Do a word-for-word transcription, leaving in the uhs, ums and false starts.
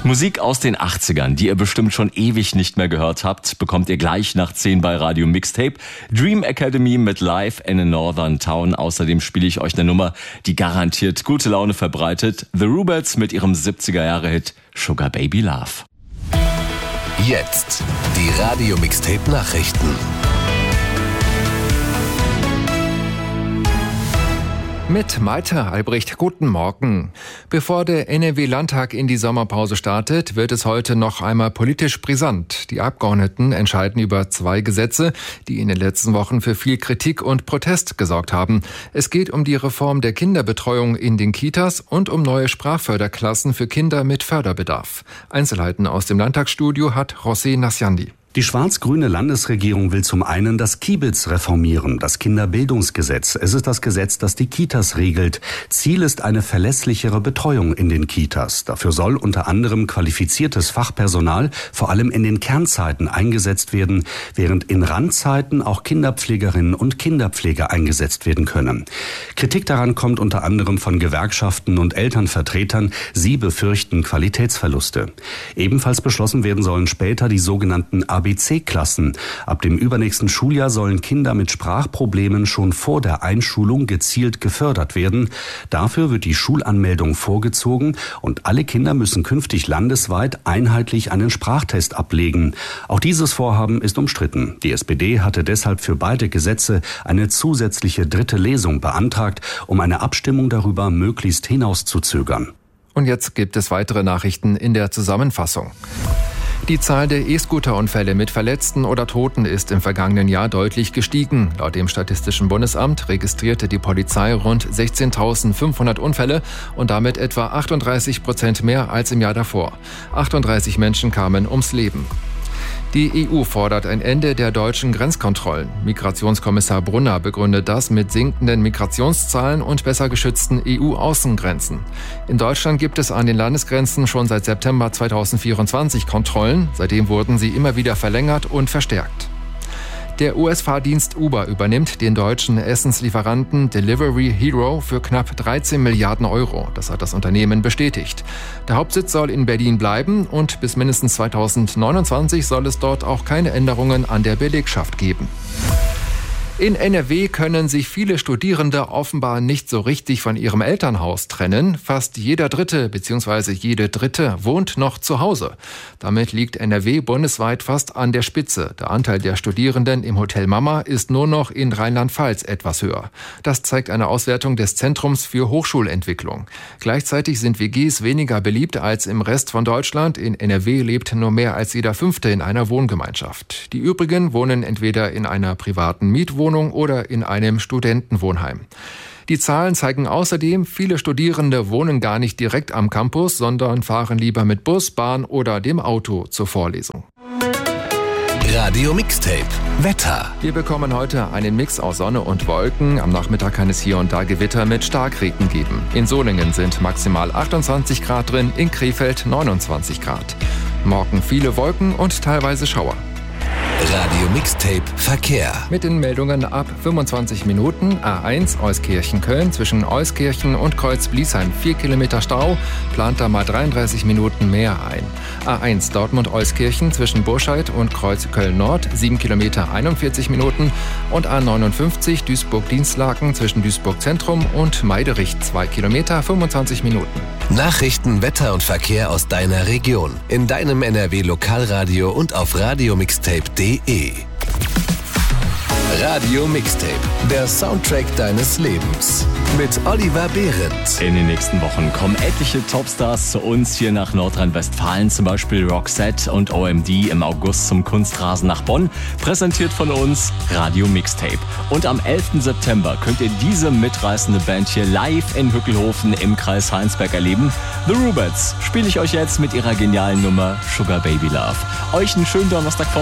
Musik aus den achtzigern, die ihr bestimmt schon ewig nicht mehr gehört habt, bekommt ihr gleich nach zehn bei Radio Mixtape. Dream Academy mit Live in a Northern Town. Außerdem spiele ich euch eine Nummer, die garantiert gute Laune verbreitet. The Ruberts mit ihrem siebziger-Jahre-Hit Sugar Baby Love. Jetzt die Radio Mixtape Nachrichten. Mit Malte Albrecht, guten Morgen. Bevor der N R W-Landtag in die Sommerpause startet, wird es heute noch einmal politisch brisant. Die Abgeordneten entscheiden über zwei Gesetze, die in den letzten Wochen für viel Kritik und Protest gesorgt haben. Es geht um die Reform der Kinderbetreuung in den Kitas und um neue Sprachförderklassen für Kinder mit Förderbedarf. Einzelheiten aus dem Landtagsstudio hat José Nasciandi. Die schwarz-grüne Landesregierung will zum einen das Kibitz reformieren, das Kinderbildungsgesetz. Es ist das Gesetz, das die Kitas regelt. Ziel ist eine verlässlichere Betreuung in den Kitas. Dafür soll unter anderem qualifiziertes Fachpersonal vor allem in den Kernzeiten eingesetzt werden, während in Randzeiten auch Kinderpflegerinnen und Kinderpfleger eingesetzt werden können. Kritik daran kommt unter anderem von Gewerkschaften und Elternvertretern. Sie befürchten Qualitätsverluste. Ebenfalls beschlossen werden sollen später die sogenannten A B C-Klassen. Ab dem übernächsten Schuljahr sollen Kinder mit Sprachproblemen schon vor der Einschulung gezielt gefördert werden. Dafür wird die Schulanmeldung vorgezogen und alle Kinder müssen künftig landesweit einheitlich einen Sprachtest ablegen. Auch dieses Vorhaben ist umstritten. Die S P D hatte deshalb für beide Gesetze eine zusätzliche dritte Lesung beantragt, um eine Abstimmung darüber möglichst hinauszuzögern. Und jetzt gibt es weitere Nachrichten in der Zusammenfassung. Die Zahl der E-Scooter-Unfälle mit Verletzten oder Toten ist im vergangenen Jahr deutlich gestiegen. Laut dem Statistischen Bundesamt registrierte die Polizei rund sechzehntausendfünfhundert Unfälle und damit etwa achtunddreißig Prozent mehr als im Jahr davor. achtunddreißig Menschen kamen ums Leben. Die E U fordert ein Ende der deutschen Grenzkontrollen. Migrationskommissar Brunner begründet das mit sinkenden Migrationszahlen und besser geschützten E U-Außengrenzen. In Deutschland gibt es an den Landesgrenzen schon seit September zweitausendvierundzwanzig Kontrollen. Seitdem wurden sie immer wieder verlängert und verstärkt. Der U S-Fahrdienst Uber übernimmt den deutschen Essenslieferanten Delivery Hero für knapp dreizehn Milliarden Euro. Das hat das Unternehmen bestätigt. Der Hauptsitz soll in Berlin bleiben und bis mindestens zweitausendneunundzwanzig soll es dort auch keine Änderungen an der Belegschaft geben. In N R W können sich viele Studierende offenbar nicht so richtig von ihrem Elternhaus trennen. Fast jeder Dritte bzw. jede Dritte wohnt noch zu Hause. Damit liegt N R W bundesweit fast an der Spitze. Der Anteil der Studierenden im Hotel Mama ist nur noch in Rheinland-Pfalz etwas höher. Das zeigt eine Auswertung des Zentrums für Hochschulentwicklung. Gleichzeitig sind W Gs weniger beliebt als im Rest von Deutschland. In N R W lebt nur mehr als jeder Fünfte in einer Wohngemeinschaft. Die übrigen wohnen entweder in einer privaten Mietwohnung oder in einem Studentenwohnheim. Die Zahlen zeigen außerdem, viele Studierende wohnen gar nicht direkt am Campus, sondern fahren lieber mit Bus, Bahn oder dem Auto zur Vorlesung. Radio Mixtape Wetter. Wir bekommen heute einen Mix aus Sonne und Wolken. Am Nachmittag kann es hier und da Gewitter mit Starkregen geben. In Solingen sind maximal achtundzwanzig Grad drin, in Krefeld neunundzwanzig Grad. Morgen viele Wolken und teilweise Schauer. Radio Mixtape Verkehr. Mit den Meldungen ab fünfundzwanzig Minuten. A eins Euskirchen-Köln zwischen Euskirchen und Kreuz-Bliesheim vier Kilometer Stau, plant da mal dreiunddreißig Minuten mehr ein. A eins Dortmund-Euskirchen zwischen Burscheid und Kreuz-Köln-Nord sieben Kilometer einundvierzig Minuten und A neunundfünfzig Duisburg-Dienstlaken zwischen Duisburg-Zentrum und Meiderich zwei Kilometer fünfundzwanzig Minuten. Nachrichten, Wetter und Verkehr aus deiner Region. In deinem N R W-Lokalradio und auf radiomixtape punkt de. Radio Mixtape, der Soundtrack deines Lebens. Mit Oliver Behrendt. In den nächsten Wochen kommen etliche Topstars zu uns hier nach Nordrhein-Westfalen, zum Beispiel Roxette und O M D im August zum Kunstrasen nach Bonn, präsentiert von uns Radio Mixtape. Und am elften September könnt ihr diese mitreißende Band hier live in Hückelhofen im Kreis Heinsberg erleben. The Ruberts spiele ich euch jetzt mit ihrer genialen Nummer Sugar Baby Love. Euch einen schönen Donnerstag.